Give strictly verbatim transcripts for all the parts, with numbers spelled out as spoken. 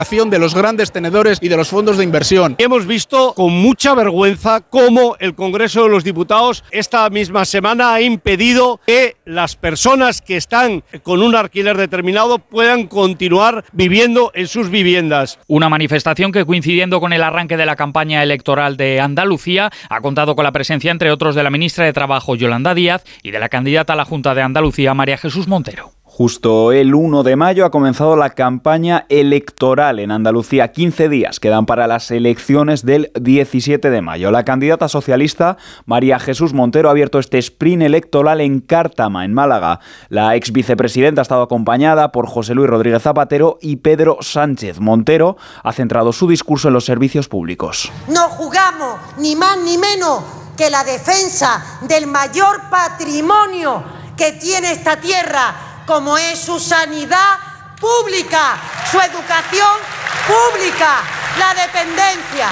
de los grandes tenedores y de los fondos de inversión. Hemos visto con mucha vergüenza cómo el Congreso de los Diputados esta misma semana ha impedido que las personas que están con un alquiler determinado puedan continuar viviendo en sus viviendas. Una manifestación que, coincidiendo con el arranque de la campaña electoral de Andalucía, ha contado con la presencia, entre otros, de la ministra de Trabajo, Yolanda Díaz, y de la candidata a la Junta de Andalucía, María Jesús Montero. Justo el uno de mayo ha comenzado la campaña electoral en Andalucía. quince días quedan para las elecciones del diecisiete de mayo. La candidata socialista, María Jesús Montero, ha abierto este sprint electoral en Cártama, en Málaga. La ex vicepresidenta ha estado acompañada por José Luis Rodríguez Zapatero y Pedro Sánchez. Montero ha centrado su discurso en los servicios públicos. No jugamos ni más ni menos que la defensa del mayor patrimonio que tiene esta tierra, como es su sanidad pública, su educación pública, la dependencia.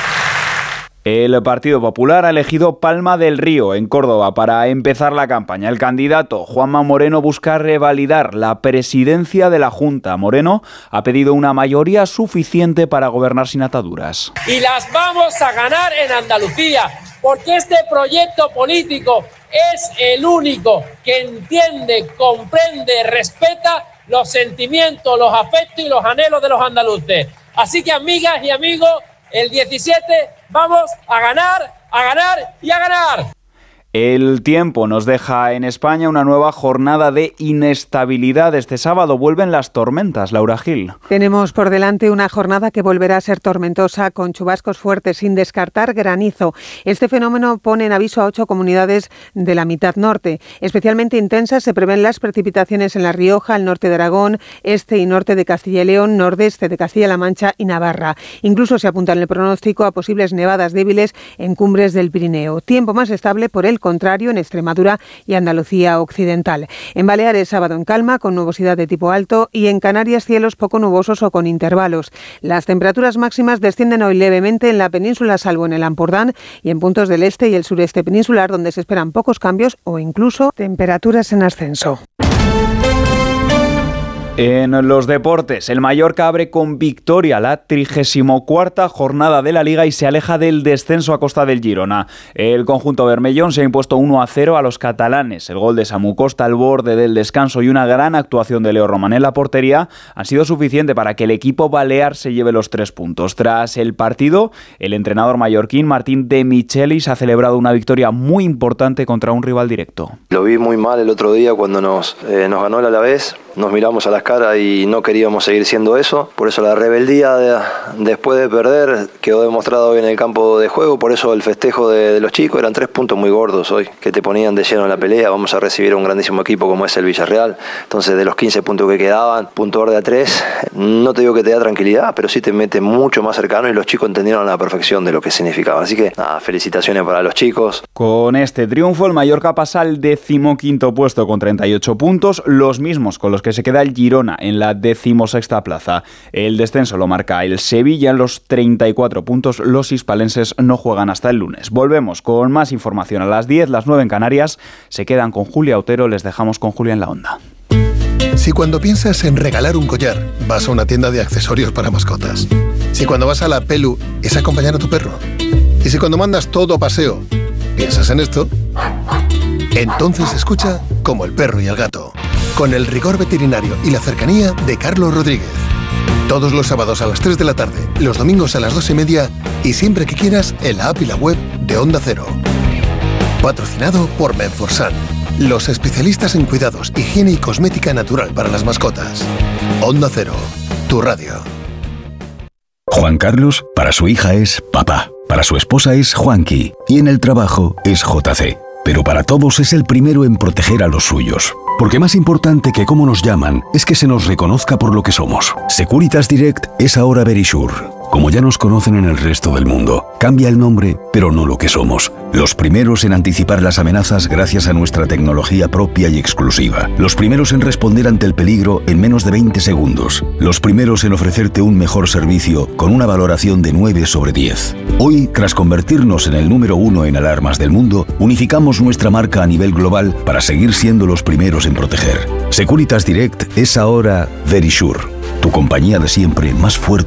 El Partido Popular ha elegido Palma del Río, en Córdoba, para empezar la campaña. El candidato Juanma Moreno busca revalidar la presidencia de la Junta. Moreno ha pedido una mayoría suficiente para gobernar sin ataduras. Y las vamos a ganar en Andalucía, porque este proyecto político es el único que entiende, comprende, respeta los sentimientos, los afectos y los anhelos de los andaluces. Así que, amigas y amigos, el diecisiete vamos a ganar, a ganar y a ganar. El tiempo nos deja en España una nueva jornada de inestabilidad. Este sábado vuelven las tormentas, Laura Gil. Tenemos por delante una jornada que volverá a ser tormentosa, con chubascos fuertes, sin descartar granizo. Este fenómeno pone en aviso a ocho comunidades de la mitad norte. Especialmente intensas se prevén las precipitaciones en La Rioja, el norte de Aragón, este y norte de Castilla y León, nordeste de Castilla-La Mancha y Navarra. Incluso se apunta en el pronóstico a posibles nevadas débiles en cumbres del Pirineo. Tiempo más estable por el contrario en Extremadura y Andalucía occidental. En Baleares, sábado en calma, con nubosidad de tipo alto, y en Canarias, cielos poco nubosos o con intervalos. Las temperaturas máximas descienden hoy levemente en la península, salvo en el Ampurdán y en puntos del este y el sureste peninsular, donde se esperan pocos cambios o incluso temperaturas en ascenso. En los deportes, el Mallorca abre con victoria la trigésima cuarta jornada de la Liga y se aleja del descenso a costa del Girona. El conjunto bermellón se ha impuesto uno a cero a los catalanes. El gol de Samu Costa al borde del descanso y una gran actuación de Leo Roman en la portería han sido suficiente para que el equipo balear se lleve los tres puntos. Tras el partido, el entrenador mallorquín Martín de Michelis ha celebrado una victoria muy importante contra un rival directo. Lo vi muy mal el otro día cuando nos, eh, nos ganó el Alavés. Nos miramos a las caras y no queríamos seguir siendo eso. Por eso la rebeldía de, después de perder quedó demostrado hoy en el campo de juego. Por eso el festejo de, de los chicos. Eran tres puntos muy gordos hoy que te ponían de lleno en la pelea. Vamos a recibir a un grandísimo equipo como es el Villarreal. Entonces, de los quince puntos que quedaban, punto verde a tres, no te digo que te da tranquilidad, pero sí te mete mucho más cercano y los chicos entendieron a la perfección de lo que significaba. Así que nada, felicitaciones para los chicos. Con este triunfo, el Mallorca pasa al decimoquinto puesto con treinta y ocho puntos, los mismos con los que se queda el Girona en la decimosexta plaza. El descenso lo marca el Sevilla en los treinta y cuatro puntos. Los hispalenses no juegan hasta el lunes. Volvemos con más información a las diez, las nueve en Canarias. Se quedan con Julia Otero, les dejamos con Julia en la onda. Si cuando piensas en regalar un collar, vas a una tienda de accesorios para mascotas. Si cuando vas a la Pelu es acompañar a tu perro. Y si cuando mandas todo a paseo, piensas en esto, entonces escucha Como el perro y el gato, con el rigor veterinario y la cercanía de Carlos Rodríguez. Todos los sábados a las tres de la tarde, los domingos a las dos y media y siempre que quieras en la app y la web de Onda Cero. Patrocinado por Menforsan, los especialistas en cuidados, higiene y cosmética natural para las mascotas. Onda Cero, tu radio. Juan Carlos, para su hija es papá, para su esposa es Juanqui y en el trabajo es J C. Pero para todos es el primero en proteger a los suyos. Porque más importante que cómo nos llaman es que se nos reconozca por lo que somos. Securitas Direct es ahora Verisure. Como ya nos conocen en el resto del mundo, cambia el nombre, pero no lo que somos. Los primeros en anticipar las amenazas gracias a nuestra tecnología propia y exclusiva. Los primeros en responder ante el peligro en menos de veinte segundos. Los primeros en ofrecerte un mejor servicio con una valoración de nueve sobre diez. Hoy, tras convertirnos en el número uno en alarmas del mundo, unificamos nuestra marca a nivel global para seguir siendo los primeros en proteger. Securitas Direct es ahora Verisure, tu compañía de siempre más fuerte